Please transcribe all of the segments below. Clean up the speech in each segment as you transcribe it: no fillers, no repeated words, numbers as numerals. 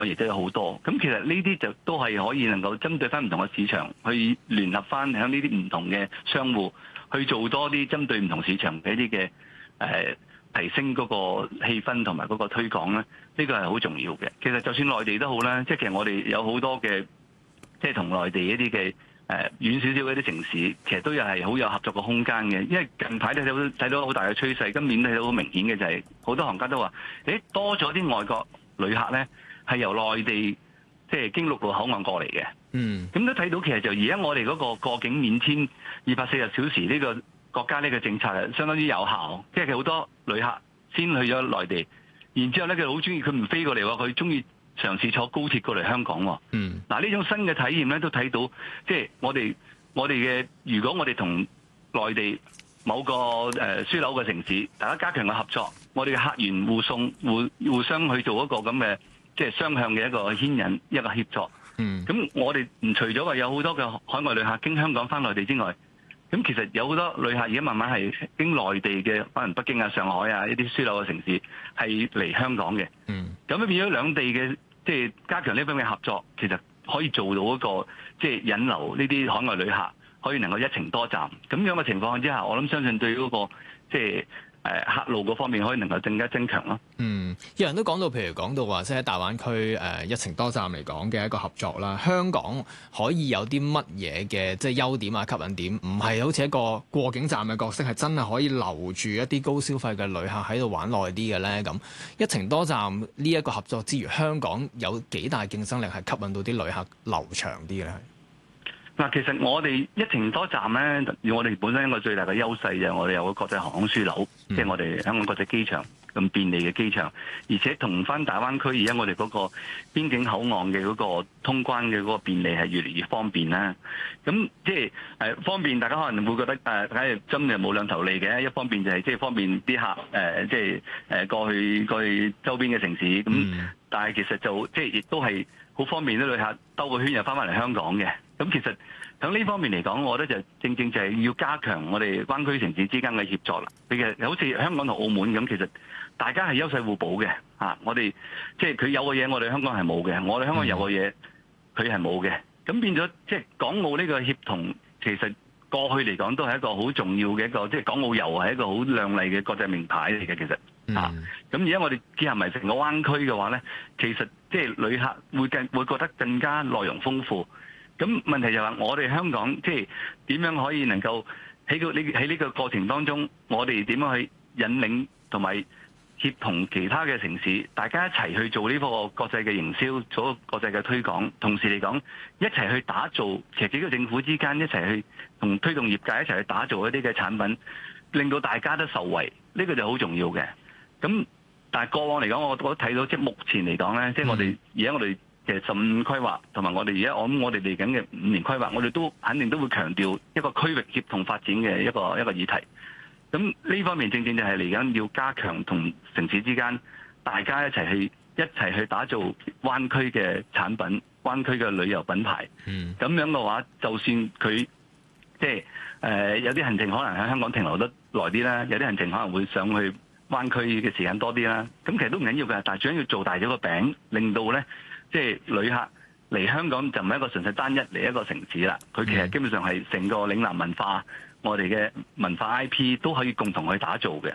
亦都有好多。咁其實呢啲就都係可以能夠針對翻唔同嘅市場，去聯合翻喺呢啲唔同嘅商戶去做多啲針對唔同市場嘅一啲嘅提升嗰個氣氛同埋嗰個推廣咧，呢個係好重要嘅。其實就算內地都好啦，即係其實我哋有好多嘅即係同內地一啲嘅遠少少嘅一啲城市，其實都有係好有合作嘅空間嘅。因為近排都睇到好大嘅趨勢，今年都睇到好明顯嘅就係好多行家都話，多咗啲外國旅客咧係由內地即係經陸路口岸過嚟嘅。咁都睇到其實就而家我哋嗰個過境免簽240小時呢個國家呢個政策係相當之有效，即係佢好多旅客先去咗內地，然之後咧佢好中意，佢唔飛過嚟喎，佢中意嘗試坐高鐵過嚟香港喎。嗱，呢種新嘅體驗咧都睇到，即係我哋嘅，如果我哋同內地某個樞紐嘅城市，大家加強嘅合作，我哋嘅客源互送互相去做一個咁嘅即係雙向嘅一個牽引一個協作。咁我哋唔除咗話有好多嘅海外旅客經香港返內地之外，咁其實有好多旅客而家慢慢係經內地嘅，可能北京啊、上海啊一啲樞紐嘅城市係嚟香港嘅。咁變咗兩地嘅即係加強呢方面嘅合作，其實可以做到一個即係引流呢啲海外旅客，可以能夠一程多站。咁樣嘅情況之下，我諗相信對嗰個即係客路嗰方面可以能夠更加增強咯。 有人都講到，譬如講到話，即係喺大灣區一程多站嚟講嘅一個合作啦。香港可以有啲乜嘢嘅即係優點啊、吸引點？唔係好似一個過境站嘅角色，係真係可以留住一啲高消費嘅旅客喺度玩耐啲嘅咧。咁一程多站呢一個合作之餘，香港有幾大競爭力係吸引到啲旅客留長啲嘅咧？ 嗱，其實我哋一程多站咧，我哋本身一個最大嘅優勢就係我哋有個國際航空樞紐，即係我哋香港國際機場咁便利嘅機場，而且同翻大灣區而家我哋嗰個邊境口岸嘅嗰個通關嘅嗰個便利係越嚟越方便啦。咁即係方便，大家可能會覺得梗係針就冇兩頭利嘅。一方面就係即係方便啲客即係過去周邊嘅城市咁，但係其實就即係亦都係好方便啲旅客兜個圈又翻嚟香港嘅。咁其實喺呢方面嚟講，我覺得就正正就係要加強我哋灣區城市之間嘅協作啦。其實好似香港同澳門咁，其實大家係優勢互補嘅嚇。我哋即係佢有嘅嘢，我哋香港係冇嘅；我哋香港有嘅嘢，佢係冇嘅。咁變咗即係港澳呢個協同，其實過去嚟講都係一個好重要嘅一個，即係港澳遊係一個好亮麗嘅國際名牌嚟嘅。其實嚇，咁而家我哋結合埋成個灣區嘅話咧，其實即係旅客會覺得更加內容豐富。咁問題就係話，我哋香港即係點樣可以能夠喺呢個過程當中，我哋點樣去引領同埋協同其他嘅城市，大家一齊去做呢個國際嘅營銷，做國際嘅推廣，同時嚟講一齊去打造，其實幾個政府之間一齊去同推動業界一齊去打造一啲嘅產品，令到大家都受惠，呢個就好重要嘅。咁但係過往嚟講，我都睇到即係目前嚟講咧，即係我哋而家我哋其實15規劃同埋我哋而家我哋嚟緊嘅5年規劃，我哋都肯定都會強調一個區域協同發展嘅一個議題。咁呢方面正正就係嚟緊要加強同城市之間大家一齊去打造灣區嘅產品、灣區嘅旅遊品牌。咁樣嘅話，就算佢即係有啲行程可能喺香港停留得耐啲啦，有啲行程可能會上去灣區嘅時間多啲啦。咁其實都唔緊要嘅，但係最緊要做大咗個餅，令到咧即係旅客嚟香港就唔係一個純粹單一嚟一個城市啦。佢其實基本上係成個嶺南文化。我哋嘅文化 IP 都可以共同去打造嘅。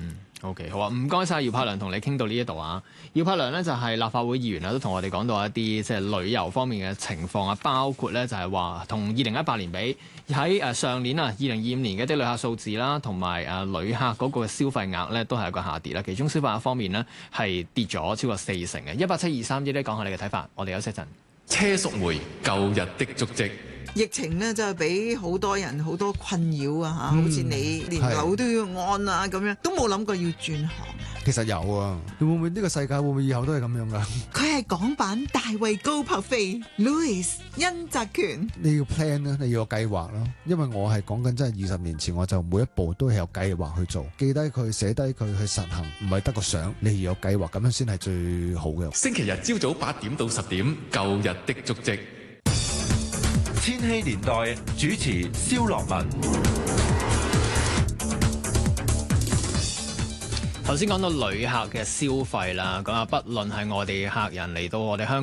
OK， 好啊，唔該晒姚柏良，同你傾到呢一度啊。姚柏良呢就係立法會議員啦，都同我哋講到一啲即係旅遊方面嘅情況啊，包括咧就係話同2018年比，喺上年啊2025年嘅啲旅客數字啦，同埋旅客嗰個消費額咧都係一個下跌啦。其中消費額方面呢係跌咗超過40%嘅。18723咧講下你嘅睇法，我哋休息一陣。 車淑梅舊日的足跡。 疫情咧就係俾好多人好多困擾啊嚇，好似你連樓都要按啊咁樣，都冇諗過要轉行。 其實有啊，會唔會呢個世界會唔會以後都係咁樣噶？ 佢係港版大衛高柏飛 Louis 殷澤權。 你要 plan 啦，你要有計劃啦，因為我係講緊真係20年前，我就每一步都係有計劃去做，記低佢，寫低佢，去實行，唔係得個想，你要有計劃，咁樣先係最好嘅。 星期日朝早8點到10點，舊日的足跡。 千禧年代主持蕭樂文。 頭先講到旅客嘅消費啦，咁啊，不論係外地客人嚟到我哋香